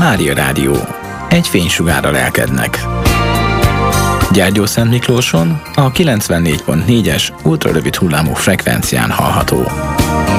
Mária Rádió. Egy fénysugár a lelkednek. Gyergyószentmiklóson a 94.4-es ultrarövid hullámú frekvencián hallható.